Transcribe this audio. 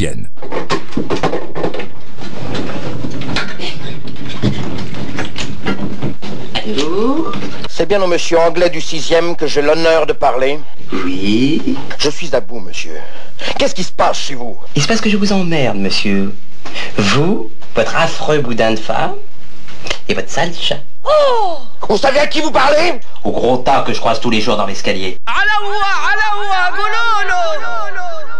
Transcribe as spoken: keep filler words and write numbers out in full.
Vienne. Allô? C'est bien au monsieur Anglais du sixième que j'ai l'honneur de parler? Oui? Je suis à bout, monsieur. Qu'est-ce qui se passe chez vous? Il se passe que je vous emmerde, monsieur. Vous, votre affreux boudin de femme, et votre sale chat. Oh! Vous savez à qui vous parlez? Au gros tas que je croise tous les jours dans l'escalier.